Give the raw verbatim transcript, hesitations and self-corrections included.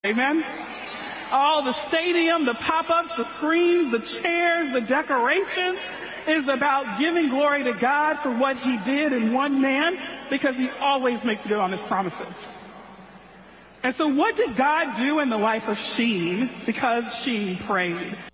Amen? All the stadium, the pop-ups, the screens, the chairs, the decorations is about giving glory to God for what he did in one man, because he always makes good on his promises. And so what did God do in the life of Sheen because Sheen prayed?